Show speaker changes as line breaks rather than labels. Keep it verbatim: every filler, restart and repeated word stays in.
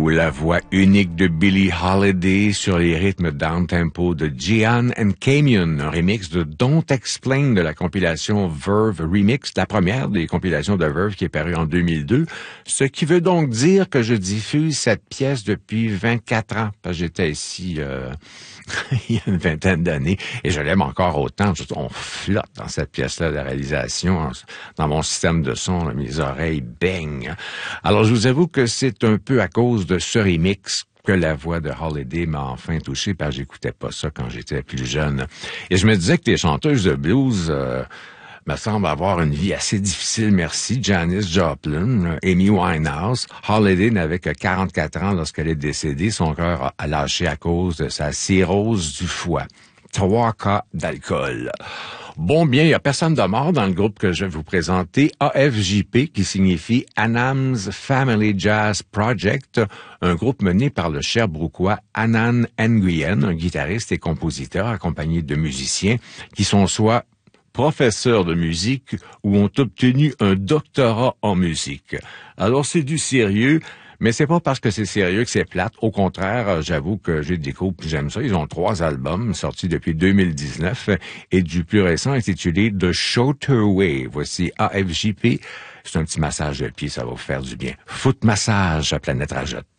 la voix unique de Billie Holiday sur les rythmes down-tempo de Gian and Camion, un remix de Don't Explain de la compilation Verve Remix, la première des compilations de Verve qui est parue en deux mille deux, ce qui veut donc dire que je diffuse cette pièce depuis vingt-quatre ans, parce que j'étais ici euh, il y a une vingtaine d'années, et je l'aime encore autant. On flotte dans cette pièce-là de réalisation, dans mon système de son, là, mes oreilles baignent. Alors, je vous avoue que c'est un peu à cause de ce remix que la voix de Holiday m'a enfin touché, parce que j'écoutais pas ça quand j'étais plus jeune. Et je me disais que les chanteuses de blues euh, me semblent avoir une vie assez difficile, merci. Janis Joplin, Amy Winehouse. Holiday n'avait que quarante-quatre ans lorsqu'elle est décédée. Son cœur a lâché à cause de sa cirrhose du foie. Trois cas d'alcool. Bon, bien, il n'y a personne de mort dans le groupe que je vais vous présenter, A F J P, qui signifie Anam's Family Jazz Project, un groupe mené par le Sherbrookeois Anand Nguyen, un guitariste et compositeur accompagné de musiciens qui sont soit professeurs de musique ou ont obtenu un doctorat en musique. Alors, c'est du sérieux. Mais c'est pas parce que c'est sérieux que c'est plate. Au contraire, j'avoue que j'ai découvert, j'aime ça. Ils ont trois albums sortis depuis deux mille dix-neuf et du plus récent intitulé The Shorter Way. Voici A F J P. C'est un petit massage de pied, ça va vous faire du bien. Foot massage à Planète Rajotte.